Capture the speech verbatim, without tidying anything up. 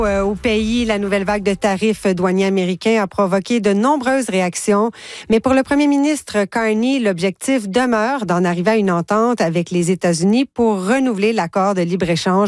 Euh, Au pays, la nouvelle vague de tarifs douaniers américains a provoqué de nombreuses réactions. Mais pour le premier ministre Carney, l'objectif demeure d'en arriver à une entente avec les États-Unis pour renouveler l'accord de libre-échange